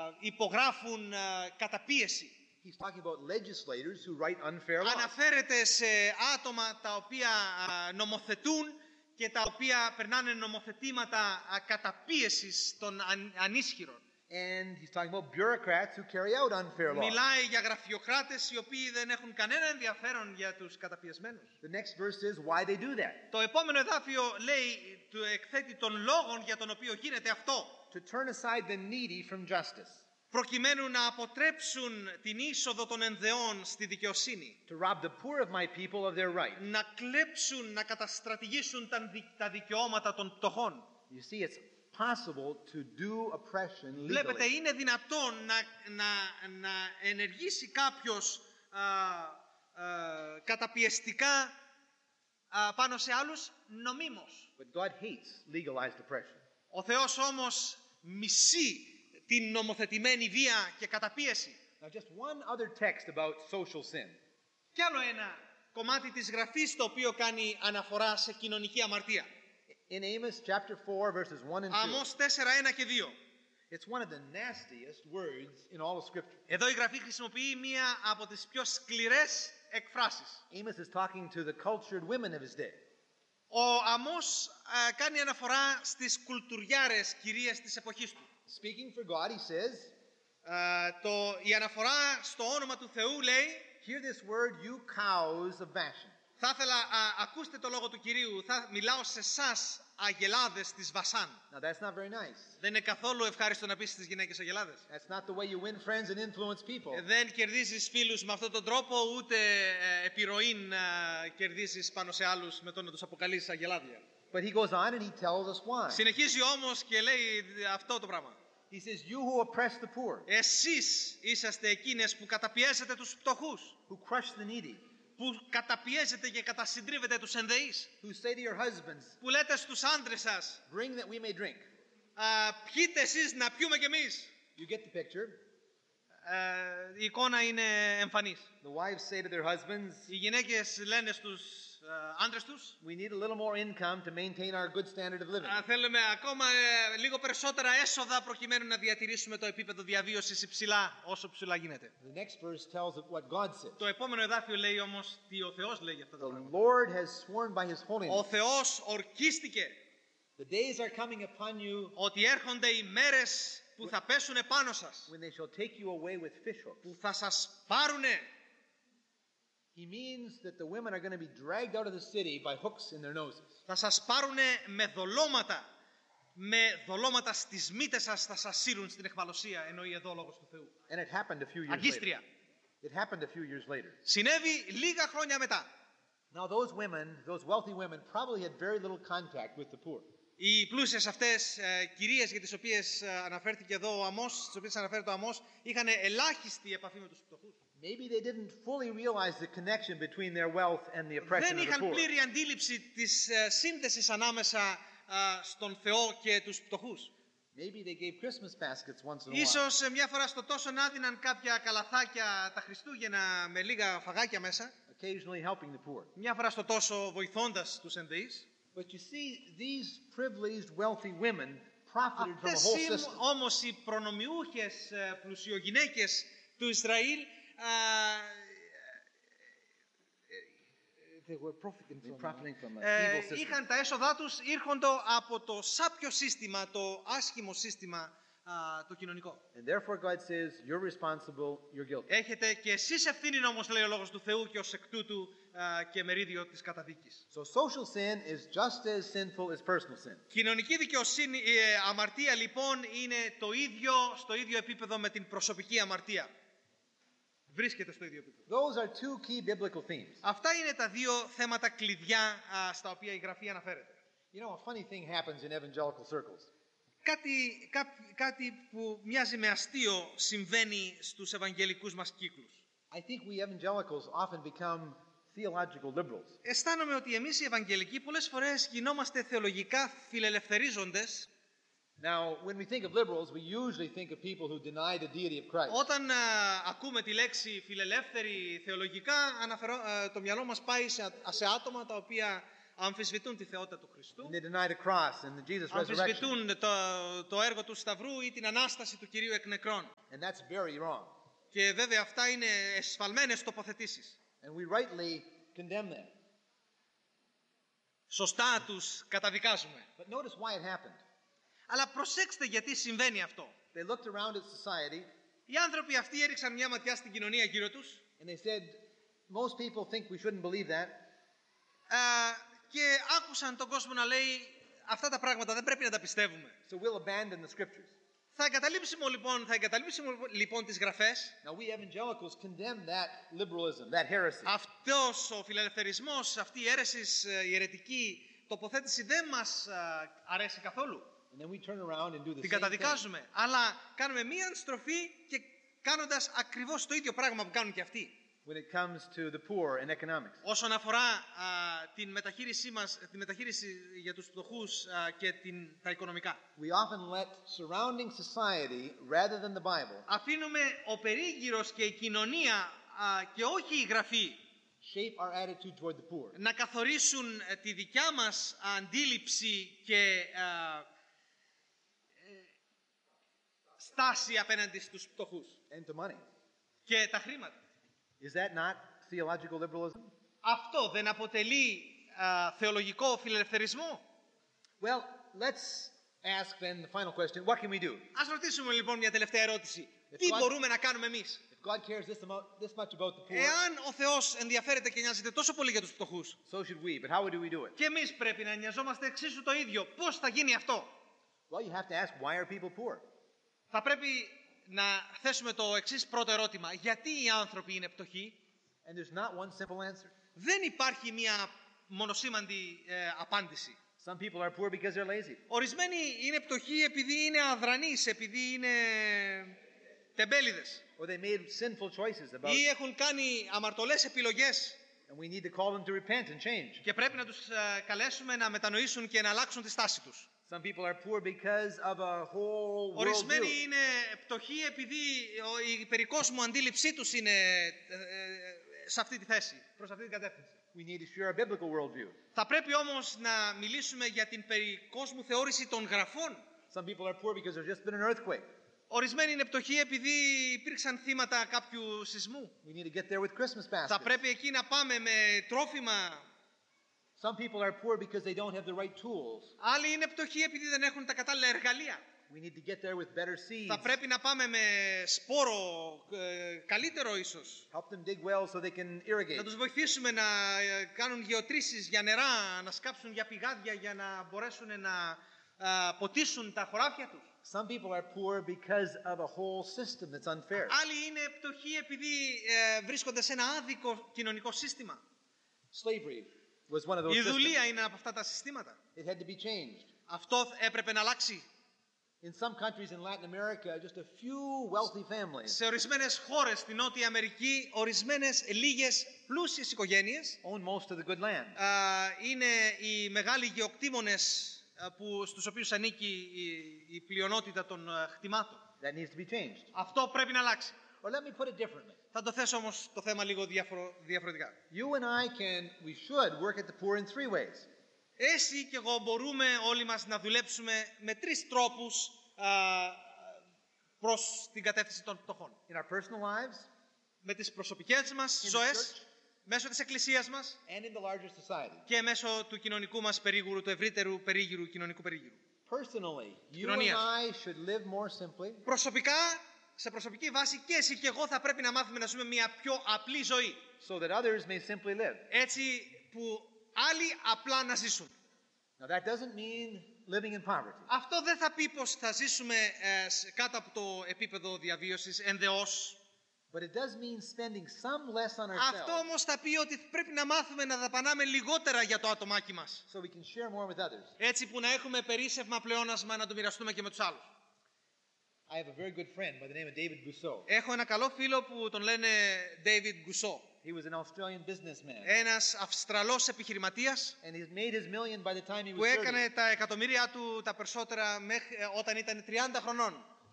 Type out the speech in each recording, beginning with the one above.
υπογράφουν καταπίεση. He's talking about legislators who write unfair laws. Αναφέρεται σε άτομα τα οποία νομοθετούν και τα οποία περνάνε νομοθετήματα καταπίεσης των ανίσχυρων. And he's talking about bureaucrats who carry out unfair laws. Μιλάει για γραφειοκράτες οι οποίοι δεν έχουν κανένα ενδιαφέρον για τους καταπιεσμένους. The next verse is why they do that. Το επόμενο εδάφιο λέει, του εκθέτει των λόγων για τον οποίο γίνεται αυτό. To turn aside the needy from justice. Προκειμένου να αποτρέψουν την είσοδο των ενδεών στη δικαιοσύνη. To rob the poor of my people of their right. Να κλέψουν, να καταστρατηγήσουν τα δικαιώματα των φτωχών. You see, it's possible to do oppression legally. Βλέπετε, είναι δυνατόν να ενεργήσει κάποιος καταπιεστικά πάνω σε άλλους νομίμως. But God hates legalized oppression. Ο Θεός όμως μισεί την νομοθετημένη βία και καταπίεση. Now, just one other text about social sin. Κι άλλο ένα κομμάτι της γραφής το οποίο κάνει αναφορά σε κοινωνική αμαρτία. In Amos chapter 4 verses 1 and 2. Αμώς 4, 1 και 2. It's one of the nastiest words in all of Scripture. Εδώ η γραφή χρησιμοποιεί μία από τις πιο σκληρές εκφράσεις. Amos is talking to the cultured women of his day. Ο Αμώς κάνει αναφορά στις κουλτουριάρες κυρίες της εποχής του. Speaking for God, he says, Η αναφορά στο όνομα του Θεού λέει, hear this word, you cows of Bashan. θα ήθελα, ακούστε το λόγο του Κυρίου, μιλάω σε εσάς αγελάδες της Βασάν. Now that's not very nice. Δεν είναι καθόλου ευχάριστο να πεις στις γυναίκες αγελάδες. That's not the way you win friends and influence people. Δεν κερδίζεις φίλους με αυτόν τον τρόπο, ούτε επιρροή κερδίζεις πάνω σε άλλους με το να τους αποκαλείς αγελάδια. But he goes on and he tells us why. Συνεχίζει όμως και λέει αυτό το πράγμα. He says, you who oppress the poor, Εσείς είσαστε εκείνες που καταπιέζετε τους φτωχούς, who crush the needy, που καταπιέζετε και κατασυντρίβετε τους ενδεείς, who say to your husbands, που λέτε στους άντρες σας, bring that we may drink. πιείτε εσείς να πιούμε κι εμείς. You get the picture. Η εικόνα είναι εμφανής. The wives say to their husbands, Οι γυναίκες λένε στους άντρες τους, we need a little more income to maintain our good standard of living. θέλουμε ακόμα λίγο περισσότερα έσοδα προκειμένου να διατηρήσουμε το επίπεδο διαβίωσης υψηλά, όσο ψηλά γίνεται. The next verse tells us what God says. Το επόμενο εδάφιο λέει όμως τι ο Θεός λέει για αυτό το The πράγμα. Lord has sworn by his holiness. Ο Θεός ορκίστηκε The days are coming upon you ότι έρχονται οι μέρες που θα πέσουν επάνω σας, when they shall take you away with fishhooks. που θα σας πάρουνε. He means that the women are going to be dragged out of the city by hooks in their noses. Θα σας πάρουνε με δολώματα στις μύτες σας θα σας σύρουν στην αιχμαλωσία, εννοεί εδώ ο λόγος του Θεού. And it happened a few years later. Αγκίστρια. It happened a few years later. Συνέβη λίγα χρόνια μετά. Now those women, those wealthy women, probably had very little contact with the poor. Οι πλούσιες αυτές κυρίες για τις οποίες αναφέρθηκε εδώ ο Αμώς, στις οποίες αναφέρεται ο Αμώς, είχαν ελάχιστη επαφή με τους φτωχούς. Maybe they didn't fully realize the connection between their wealth and the oppression Δεν of the είχαν poor. πλήρη αντίληψη της σύνδεσης ανάμεσα στον Θεό και τους φτωχούς. Maybe they gave Christmas baskets once in a while. Ίσως μια φορά στο τόσο να δίναν κάποια καλαθάκια τα Χριστούγεννα με λίγα φαγάκια μέσα. Occasionally helping the poor. Μια φορά στο τόσο βοηθώντας τους ενδεείς. But you see, these privileged wealthy women profited from a Αυτές whole system. όμως οι προνομιούχες πλουσιογυναίκες του Ισραήλ They were profiting from an evil system. είχαν τα έσοδά τους ήρχοντο από το σάπιο σύστημα, το άσχημο σύστημα το κοινωνικό. And therefore God says, you're responsible, you're guilty. Έχετε και εσείς ευθύνη όμως, λέει ο λόγος του Θεού, και ως εκ τούτου και μερίδιο της καταδίκης. So social sin is just as sinful as personal sin. Κοινωνική δικαιοσύνη, αμαρτία λοιπόν είναι στο ίδιο επίπεδο με την προσωπική αμαρτία. Βρίσκεται στο ίδιο επίπεδο. Those are two key biblical themes. Αυτά είναι τα δύο θέματα κλειδιά στα οποία η Γραφή αναφέρεται. You know, a funny thing happens in evangelical circles. Κάτι που μοιάζει με αστείο συμβαίνει στους ευαγγελικούς μας κύκλους. I think we evangelicals often become theological liberals. Αισθάνομαι ότι εμείς οι Ευαγγελικοί πολλές φορές γινόμαστε θεολογικά φιλελευθερίζοντες. Now, when we think of liberals, we usually think of people who deny the deity of Christ. Όταν ακούμε τη λέξη φιλελεύθερη θεολογικά, το μυαλό μας πάει σε άτομα τα οποία αμφισβητούν τη θεότητα του Χριστού, And they deny the cross and the Jesus resurrection. αμφισβητούν το έργο του Σταυρού ή την Ανάσταση του Κυρίου εκ νεκρών. And that's very wrong. Και βέβαια αυτά είναι εσφαλμένες τοποθετήσεις. And we rightly condemn that. Σωστά τους καταδικάζουμε. But notice why it happened. Αλλά προσέξτε γιατί συμβαίνει αυτό. They looked around at society Οι άνθρωποι αυτοί έριξαν μια ματιά στην κοινωνία γύρω τους and they said, most people think we shouldn't believe that. και άκουσαν τον κόσμο να λέει αυτά τα πράγματα δεν πρέπει να τα πιστεύουμε. So we'll abandon the scriptures. Θα εγκαταλείψουμε λοιπόν τις γραφές. Now we evangelicals condemn that liberalism, that heresy. Αυτός ο φιλελευθερισμός, αυτή η αίρεση, η αιρετική τοποθέτηση δεν μας αρέσει καθόλου. And then we turn around and do the Την same thing. καταδικάζουμε. Αλλά κάνουμε μία αντιστροφή και κάνοντας ακριβώς το ίδιο πράγμα που κάνουν και αυτοί. When it comes to the poor and economics. Όσον αφορά την μεταχείρισή μας, τη μεταχείριση για τους φτωχούς και τα οικονομικά. We often let surrounding society rather than the Bible Αφήνουμε ο περίγυρος και η κοινωνία και όχι η γραφή shape our attitude toward the poor να καθορίσουν τη δικιά μας αντίληψη και στάση απέναντι στους φτωχούς and to money. και τα χρήματα. Is that not theological liberalism? Αυτό δεν αποτελεί θεολογικό φιλελευθερισμό? Well, let's ask then the final question, what can we do? Ας ρωτήσουμε λοιπόν μια τελευταία ερώτηση. Τι God- μπορούμε να κάνουμε εμείς? If God cares this much about the poor, Εάν ο Θεός ενδιαφέρεται και νοιάζεται τόσο πολύ για τους φτωχούς, so should we. But how do we do it? και εμείς πρέπει να νοιαζόμαστε εξίσου το ίδιο. Πώς θα γίνει αυτό? Well, you have to ask, why are people poor? Θα πρέπει να θέσουμε το εξής πρώτο ερώτημα. Γιατί οι άνθρωποι είναι φτωχοί? And there's not one simple answer. Δεν υπάρχει μια μονοσήμαντη απάντηση. Some people are poor because they're lazy. Ορισμένοι είναι φτωχοί επειδή είναι αδρανείς, επειδή είναι τεμπέληδες Or they made sinful choices about ή έχουν κάνει αμαρτωλές επιλογές and we need to call them to repent and change. και πρέπει να τους καλέσουμε να μετανοήσουν και να αλλάξουν τη στάση τους. Some people are poor because of a whole Ορισμένοι worldview. είναι φτωχοί επειδή η περικόσμου αντίληψή τους είναι σε αυτή τη θέση, προς αυτή την κατεύθυνση. We need to share a biblical worldview. Θα πρέπει όμως να μιλήσουμε για την περικόσμου θεώρηση των γραφών. Some people are poor because there's just been an earthquake. Ορισμένοι είναι φτωχοί επειδή υπήρξαν θύματα κάποιου σεισμού. We need to get there with Christmas Θα baskets. πρέπει εκεί να πάμε με τρόφιμα. Some people are poor because they don't have the right tools. Άλλοι είναι φτωχοί επειδή δεν έχουν τα κατάλληλα εργαλεία. We need to get there with better seeds. Θα πρέπει να πάμε με σπόρο καλύτερο ίσως. Help them dig wells so they can Να irrigate. τους βοηθήσουμε να κάνουν γεωτρήσεις για νερά, να σκάψουν για πηγάδια για να μπορέσουν να ποτίσουν τα χωράφια τους. Some people are poor because of a whole system that's unfair. Άλλοι είναι φτωχοί επειδή βρίσκονται σε ένα άδικο κοινωνικό σύστημα. Slavery was one of those Η systems. δουλεία είναι από αυτά τα συστήματα. It had to be changed. Αυτό έπρεπε να αλλάξει. In some countries in Latin America, just a few wealthy families Σε ορισμένες χώρες στην Νότια Αμερική, ορισμένες λίγες πλούσιες οικογένειες own most of the good land. είναι οι μεγάλοι γεωκτήμονες στους οποίους ανήκει η πλειονότητα των χτιμάτων. That needs to be changed. Αυτό πρέπει να αλλάξει. Or let me put it differently. Θα το θέσω όμως το θέμα λίγο διαφορετικά. You and I we should work at the poor in three ways. Εσύ και εγώ μπορούμε όλοι μας να δουλέψουμε με τρεις τρόπους προς την κατεύθυνση των φτωχών. In our personal lives Με τις προσωπικές μας the ζωές, church. μέσω της εκκλησίας μας and in the larger society. και μέσω του κοινωνικού μας περίγυρου, του ευρύτερου κοινωνικού περίγυρου. Personally, you and Κοινωνίας. I should live more simply Προσωπικά, σε προσωπική βάση και εσύ και εγώ θα πρέπει να μάθουμε να ζούμε μια πιο απλή ζωή. so that others may simply live. Έτσι που άλλοι απλά να ζήσουν. Now that doesn't mean living in poverty. Αυτό δεν θα πει πως θα ζήσουμε κάτω από το επίπεδο διαβίωσης ενδεώς. But it does mean spending some less on Αυτό ourselves όμως θα πει ότι πρέπει να μάθουμε να δαπανάμε λιγότερα για το ατομάκι μας. so we can share more with others. Έτσι που να έχουμε περίσσευμα πλεόνασμα να το μοιραστούμε και με τους άλλους. I have a very good friend by the name of David Gousseau. Έχω ένα καλό φίλο που τον λένε David Gousseau. He was an Australian businessman Ένας Αυστραλός επιχειρηματίας and he's made his million by the time he που was 30. έκανε τα εκατομμύρια του τα περισσότερα όταν ήταν 30 χρονών.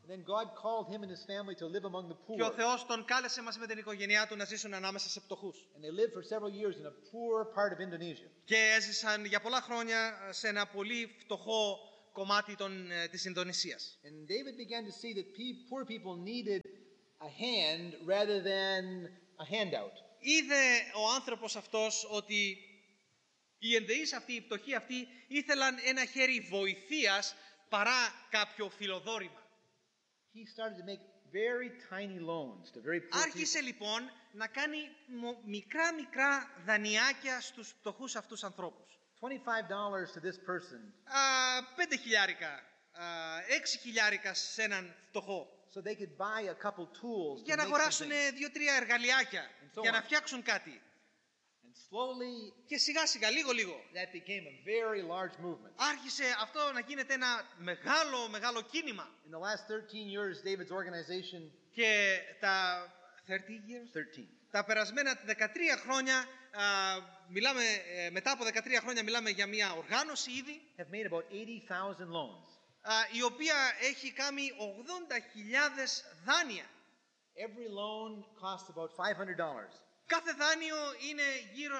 And then God called him and his family to live among the και ο poor. Θεός τον κάλεσε μαζί με την οικογένειά του να ζήσουν ανάμεσα σε φτωχούς. And they lived for several years in a poor part of Indonesia. Και έζησαν για πολλά χρόνια σε ένα πολύ φτωχό κομμάτι της Ινδονησίας. And David began to see that poor people needed a hand rather than a handout. Είδε ο άνθρωπος αυτός ότι οι ενδεείς αυτοί, οι φτωχοί αυτοί ήθελαν ένα χέρι βοηθείας παρά κάποιο φιλοδόρημα. He started to make very tiny loans to very poor people. Άρχισε λοιπόν να κάνει μικρά δανειάκια στους φτωχούς αυτούς ανθρώπους. $25 to this person 5 χιλιάρικα, 6 χιλιάρικα σε έναν φτωχό. so they could buy a couple tools Για to να make αγοράσουν something. 2-3 εργαλειάκια, so για να on. φτιάξουν κάτι. And slowly Και σιγά σιγά, λίγο, that became a very large movement. άρχισε αυτό να γίνεται ένα μεγάλο κίνημα. In the last 13 years, David's organization, Και τα 30 years, 13, τα περασμένα 13 χρόνια, μετά από 13 χρόνια μιλάμε για μια οργάνωση ήδη, have made about 80,000 loans. η οποία έχει κάνει 80.000 δάνεια. Every loan costs about $500. Κάθε δάνειο είναι γύρω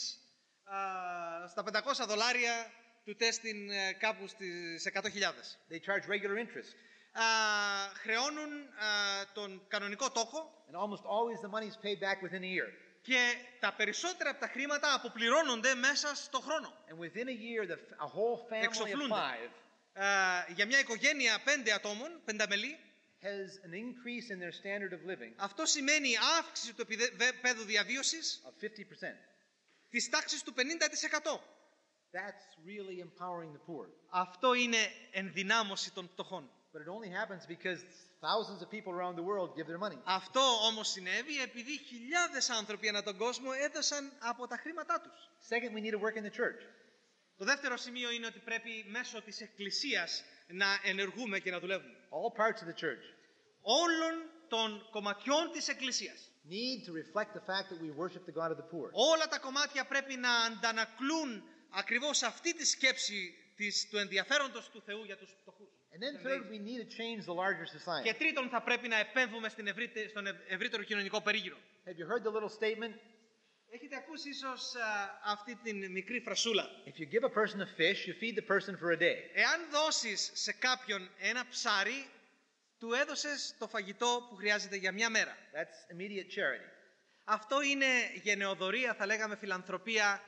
στα $500 του τέστην κάπου στις 100.000. They charge regular interest, Χρεώνουν τον κανονικό τόκο and almost always the money is paid back within a year. και τα περισσότερα από τα χρήματα αποπληρώνονται μέσα στο χρόνο. And within a year, a whole family of Εξοφλούνται. 5 Για μια οικογένεια 5 ατόμων, 5 μελή, has an increase in their standard of living αυτό σημαίνει αύξηση του επίπεδου διαβίωσης of 50%. της τάξης του 50%. That's really empowering the poor. Αυτό είναι ενδυνάμωση των φτωχών. But it only happens because thousands of people around the world give their money. Αυτό όμως συνέβη επειδή χιλιάδες άνθρωποι ανά τον κόσμο έδωσαν από τα χρήματά τους. Second, we need to work in the church. Το δεύτερο σημείο είναι ότι πρέπει μέσω της Εκκλησίας να ενεργούμε και να δουλεύουμε. All parts of the church Όλων των κομματιών της Εκκλησίας. need to reflect the fact that we worship the God of the poor. Όλα τα κομμάτια πρέπει να αντανακλούν ακριβώς αυτή τη σκέψη του ενδιαφέροντος του Θεού για τους φτωχούς. And then third, we need to change the larger Και society. τρίτον, θα πρέπει να επέμβουμε στον ευρύτερο κοινωνικό περίγυρο. Have you heard the little statement? Έχετε ακούσει ίσως αυτή την μικρή φρασούλα. If you give a person a fish, you feed the person for a day. Εάν δώσεις σε κάποιον ένα ψάρι, του έδωσες το φαγητό που χρειάζεται για μια μέρα. That's immediate charity. Αυτό είναι γενεοδορία, θα λέγαμε φιλανθρωπία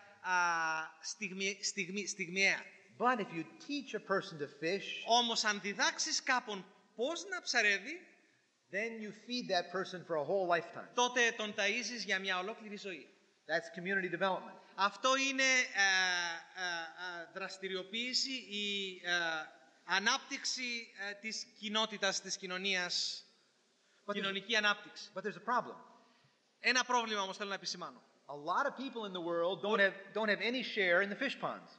στιγμιαία. But if you teach a person to fish, Όμως αν διδάξεις κάποιον πώς να ψαρεύει, then you feed that person for a whole lifetime. τότε τον ταΐζεις για μια ολόκληρη ζωή. That's community development. Αυτό είναι δραστηριοποίηση ή ανάπτυξη της κοινότητας, της κοινωνίας, κοινωνική ανάπτυξη. But there's a problem. Ένα πρόβλημα όμως θέλω να επισημάνω. A lot of people in the world don't have any share in the fish ponds.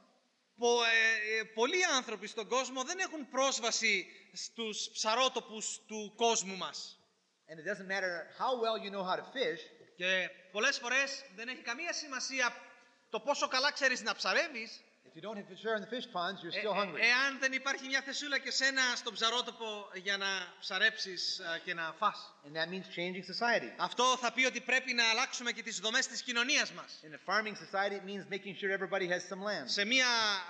Πολλοί άνθρωποι στον κόσμο δεν έχουν πρόσβαση στους ψαρότοπους του κόσμου μας. And it doesn't matter how well you know how to fish, Και πολλές φορές δεν έχει καμία σημασία το πόσο καλά ξέρεις να ψαρεύεις. if you don't have a share in the fish ponds, you're still hungry. Εάν δεν υπάρχει μια θεσούλα και σένα στον ψαρότοπο για να ψαρέψεις και να φας. And that means changing society. Αυτό θα πει ότι πρέπει να αλλάξουμε και τις δομές της κοινωνίας μας. In a farming society, it means making sure everybody has some land. Σε μια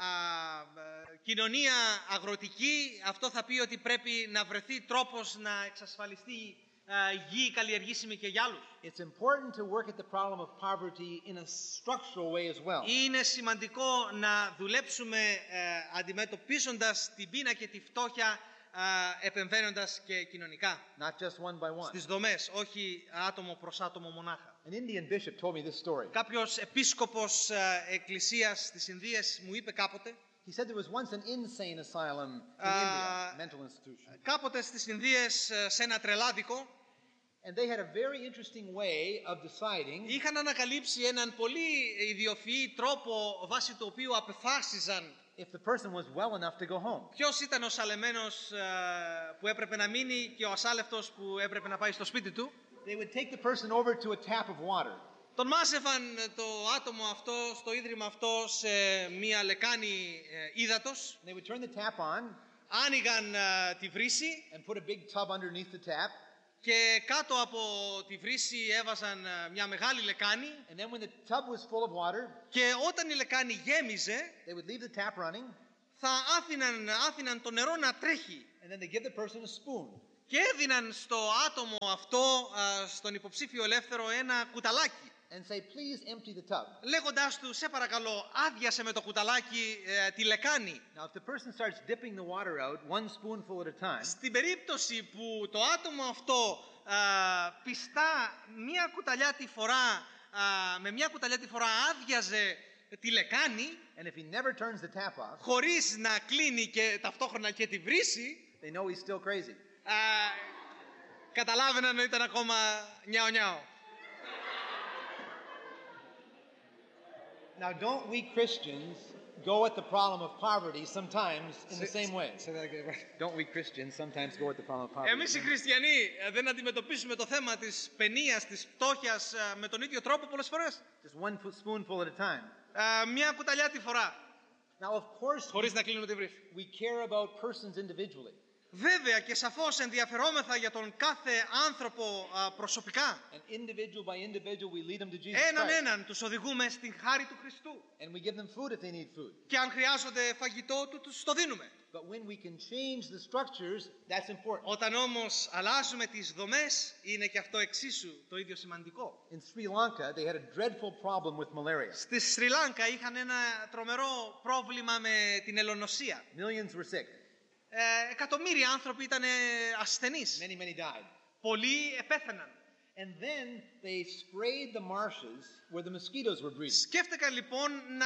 κοινωνία αγροτική αυτό θα πει ότι πρέπει να βρεθεί τρόπος να εξασφαλιστεί γη καλλιεργήσιμη και για άλλους. It's important to work at the problem of poverty in a structural way as well. Είναι σημαντικό να δουλέψουμε αντιμετωπίζοντας την πείνα και τη φτώχεια, επεμβαίνοντας και κοινωνικά Not just one by one. στις δομές, όχι άτομο προς άτομο μονάχα. An Indian bishop told me this story. Κάποιος επίσκοπος εκκλησίας στις Ινδίες μου είπε κάποτε, He said there was once an insane asylum in India, mental institution. κάποτε στις Ινδίες σε ένα τρελάδικο And they had a very interesting way of deciding είχαν ανακαλύψει έναν πολύ ιδιοφυή τρόπο βάσει του οποίου απεφάσιζαν if the person was well enough to go home. ποιος ήταν ο σαλεμένος που έπρεπε να μείνει και ο ασάλευτος που έπρεπε να πάει στο σπίτι του. They would take the person over to a tap of water. Τον μάζευαν το άτομο αυτό στο ίδρυμα αυτό σε μία λεκάνη ύδατος. They would turn the tap on, άνοιγαν τη βρύση and put a big tub underneath the tap. και κάτω από τη βρύση έβαζαν μια μεγάλη λεκάνη And then when the tub was full of water, και όταν η λεκάνη γέμιζε they would leave the tap running, θα άφηναν το νερό να τρέχει and then they give the person a spoon. και έδιναν στο άτομο αυτό, στον υποψήφιο ελεύθερο, ένα κουταλάκι And say, please empty the tub. λέγοντάς του, σε παρακαλώ, άδειασε με το κουταλάκι τη λεκάνη. Now, if the person starts dipping the water out, one spoonful at a time, Στην περίπτωση που το άτομο αυτό πιστά μία κουταλιά τη φορά, με μία κουταλιά τη φορά άδειαζε τη λεκάνη, and if he never turns the tap off, χωρίς να κλείνει και ταυτόχρονα και τη βρύση, they know he's still crazy. καταλάβαιναν ότι ήταν ακόμα νιάο. Now, don't we Christians go at the problem of poverty sometimes in the same way? Don't we Christians sometimes go at the problem of poverty? Εμείς οι χριστιανοί δεν αντιμετωπίσουμε το θέμα της παινίας, της φτώχειας με τον ίδιο τρόπο πολλές φορές. Just one spoonful at a time. Μία κουταλιά τη φορά, Now, of course, χωρίς να κλείνουμε τη βρύση. we care about persons individually. Βέβαια και σαφώς ενδιαφερόμεθα για τον κάθε άνθρωπο προσωπικά. And individual by individual, we lead them to Jesus Έναν Christ. έναν τους οδηγούμε στην χάρη του Χριστού. And we give them food if they need food. Και αν χρειάζονται φαγητό, τους το δίνουμε. But when we can change the structures, that's important. Όταν όμως αλλάζουμε τις δομές, είναι και αυτό εξίσου το ίδιο σημαντικό. In Sri Lanka, they had a dreadful problem with malaria. Στη Σρι Λάνκα είχαν ένα τρομερό πρόβλημα με την ελονοσία. Millions were sick. Εκατομμύρια άνθρωποι ήταν ασθενείς. Many died. Πολλοί επέθαναν. And then they sprayed the marshes where the mosquitoes were breeding. Σκέφτηκαν λοιπόν να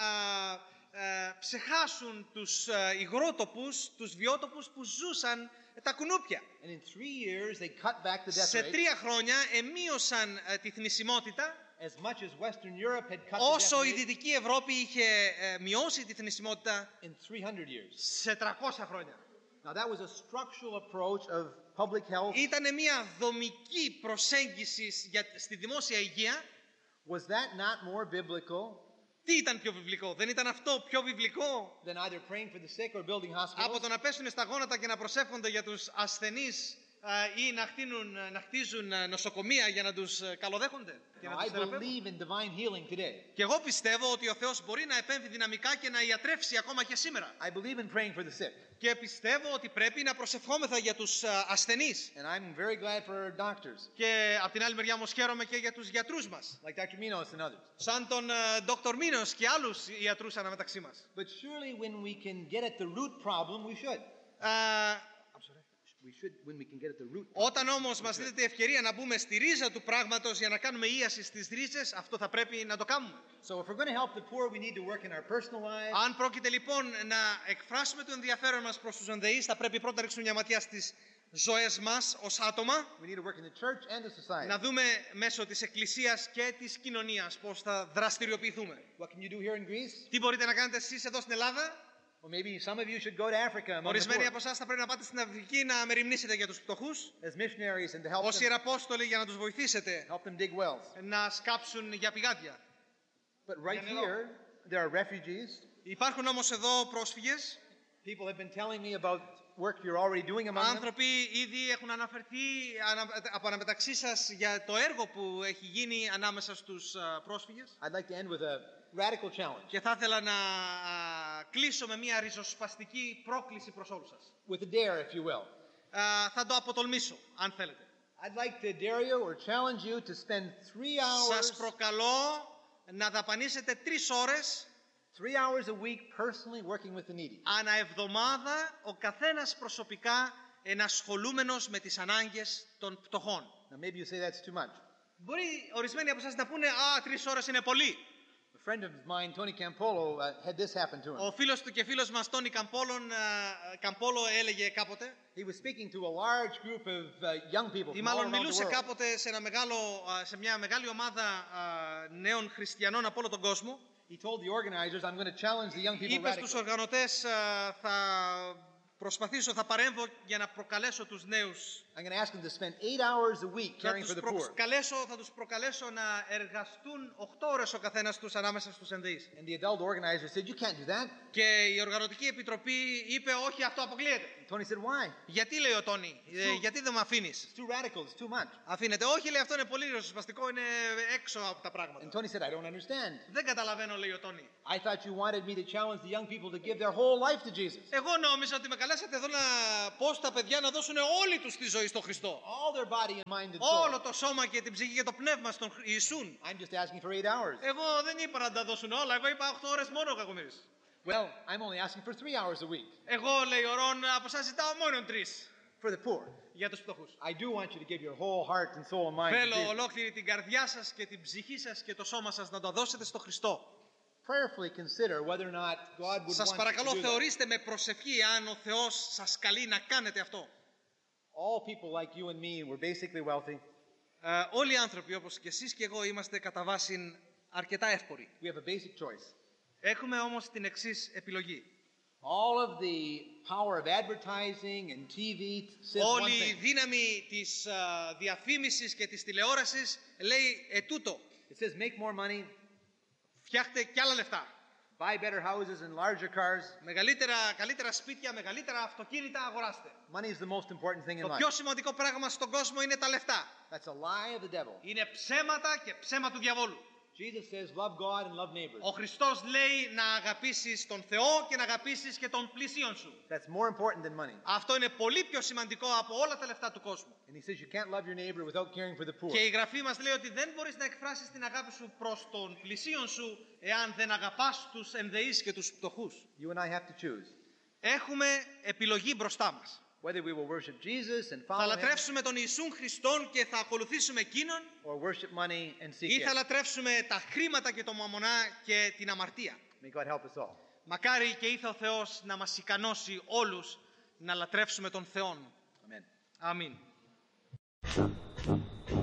ψεχάσουν τους υγρότοπους, τους βιότοπους που ζούσαν τα κουνούπια. And in 3 years, they cut back the death Σε rate 3 χρόνια εμείωσαν τη θνησιμότητα, as much as Western Europe had cut the όσο death η rate Δυτική Ευρώπη είχε μειώσει τη θνησιμότητα in 300 years. σε 300 χρόνια. Now, that was a structural approach of public health. Ήταν μια δομική προσέγγιση στη δημόσια υγεία. Was that not more biblical Τι ήταν πιο βιβλικό? Δεν ήταν αυτό πιο βιβλικό than either praying for the sick or building από hospitals? το να πέσουν στα γόνατα και να προσεύχονται για τους ασθενείς ή να χτίζουν νοσοκομεία για να τους καλοδέχονται και Now, να I τους θεραπεύουν? believe in divine healing today. Και εγώ πιστεύω ότι ο Θεός μπορεί να επέμβει δυναμικά και να ιατρεύσει ακόμα και σήμερα. I believe in praying for the sick. Και πιστεύω ότι πρέπει να προσευχόμεθα για τους ασθενείς. And I'm very glad for our doctors, Και από την άλλη μεριά όμως χαίρομαι και για τους γιατρούς μας. like Dr. Minos and others. Σαν τον Dr. Minos και άλλους ιατρούς αναμεταξύ μας. But surely when we can get at the root problem, we should. We should, when we can get at the root problem. Όταν όμως μας δίνεται η ευκαιρία να μπούμε στη ρίζα του πράγματος για να κάνουμε ίαση στις ρίζες, αυτό θα πρέπει να το κάνουμε. So if we're going to help the poor, we need to work in our personal lives. Αν πρόκειται λοιπόν να εκφράσουμε το ενδιαφέρον μας προς τους ενδεείς, θα πρέπει πρώτα να ρίξουμε μια ματιά στις ζωές μας ως άτομα, We need to work in the church and the society. να δούμε μέσω της Εκκλησίας και της κοινωνίας πώς θα δραστηριοποιηθούμε. What can you do here in Greece? Τι μπορείτε να κάνετε εσείς εδώ στην Ελλάδα? Well, maybe some of you should go to Africa among the Ορισμένοι poor από εσάς θα πρέπει να πάτε στην Αφρική να μεριμνήσετε για τους φτωχούς, as missionaries and to help ως them, ιεραπόστολοι, για να τους βοηθήσετε help them dig wells. να σκάψουν για πηγάδια. But right here, there are refugees. Υπάρχουν όμως εδώ πρόσφυγες. People have been telling me about work you're already doing among them. Άνθρωποι ήδη έχουν αναφερθεί από αναμεταξύ σας για το έργο που έχει γίνει ανάμεσα στους πρόσφυγες. I'd like to end with a radical challenge Και θα ήθελα να κλείσω με μια ριζοσπαστική πρόκληση προς όλους σας. with a dare, if you will. Θα το αποτολμήσω, αν θέλετε. I'd like to dare you or challenge you to spend 3 Σας hours, προκαλώ να δαπανίσετε 3 ώρες 3 hours a week personally working with the needy. ανά εβδομάδα, ο καθένας προσωπικά ενασχολούμενος με τις ανάγκες των φτωχών. Now, maybe you say that's too much. Μπορεί ορισμένοι από εσάς να πούνε «Α, 3 ώρες είναι πολύ». A friend of mine, Tony Campolo, had this happen to him. Ο φίλος του και φίλος μας, Τόνι Καμπόλο, έλεγε κάποτε, He was speaking to a large group of young people ή from all μάλλον around the μιλούσε world. κάποτε σε μια μεγάλη ομάδα νέων χριστιανών από όλο τον κόσμο. He told the organizers, I'm going to challenge the young people Είπε στους radically. οργανωτές, θα προσπαθήσω, θα παρέμβω για να προκαλέσω τους νέους. I'm going to ask them to spend 8 hours a week caring for the poor. Θα τους προκαλέσω να εργαστούν 8 ώρες ο καθένας τους ανάμεσα στους ενδεείς. And the adult organizer said, "You can't do that." Και η οργανωτική επιτροπή είπε, όχι, αυτό αποκλείεται. Tony said, "Why?" Γιατί, λέει ο Τόνι, γιατί δεν με αφήνεις? It's too radical. It's too much. Αφήνεται. Όχι, λέει, αυτό είναι πολύ ριζοσπαστικό, είναι έξω από τα πράγματα. And Tony said, "I don't understand. Δεν καταλαβαίνω", λέει ο Τόνι. I thought you wanted me to challenge the young people to give their whole life to Jesus. Εγώ νόμιζα ότι με καλέσατε εδώ να πω στα παιδιά να δώσουν όλη τους τη ζωή στον Χριστό. All their body and mind and soul. Όλο το σώμα και την ψυχή και το πνεύμα στον Ιησούν. I'm just asking for 8 hours. Εγώ δεν είπα να τα δώσουν όλα. Εγώ είπα 8 ώρες μόνο, κακομοίρης. Well, I'm only asking for 3 hours a week Εγώ, λέει ο Ρον, από εσάς ζητάω μόνο 3 for the poor. για τους φτωχούς. I do want you to give your whole heart and soul and mind to Θέλω Jesus. ολόκληρη την καρδιά σας και την ψυχή σας και το σώμα σας να το δώσετε στο Χριστό. Prayerfully consider whether or not God would Σας want you παρακαλώ, to do that. θεωρήστε με προσευχή αν ο Θεός σας καλεί να κάνετε αυτό. All people like you and me were basically wealthy. Όλοι οι άνθρωποι όπως και εσείς και εγώ είμαστε κατά βάση αρκετά εύποροι. We have a basic choice. Έχουμε όμως την εξής επιλογή. All of the power of advertising and TV says one Όλη η thing. δύναμη της διαφήμισης και της τηλεόρασης λέει ετούτο. It says make more money, Φτιάχτε κι άλλα λεφτά. buy better houses and larger cars. Καλύτερα σπίτια, μεγαλύτερα αυτοκίνητα, αγοράστε. Money is the most important thing in Το life. πιο σημαντικό πράγμα στον κόσμο είναι τα λεφτά. That's a lie of the devil. Είναι ψέματα και ψέμα του διαβόλου. Jesus says love God and love neighbors. Ο Χριστός λέει να αγαπήσεις τον Θεό και να αγαπήσεις και τον πλησίον σου. That's more important than money. Αυτό είναι πολύ πιο σημαντικό από όλα τα λεφτά του κόσμου. And he says you can't love your neighbor without caring for the poor. Και η Γραφή μας λέει ότι δεν μπορείς να εκφράσεις την αγάπη σου προς τον πλησίον σου εάν δεν αγαπάς τους ενδεείς και τους φτωχούς. You and I have to choose Έχουμε επιλογή μπροστά μας. whether we will worship Jesus and Θα follow him λατρεύσουμε τον Ιησούν Χριστόν και θα ακολουθήσουμε Εκείνον, or worship money and seek ή θα it. λατρεύσουμε τα χρήματα και το μαμονά και την αμαρτία. May God help us all. Μακάρι και ήθε ο Θεός να μας ικανώσει όλους να λατρεύσουμε τον Θεόν. Amen. Αμήν.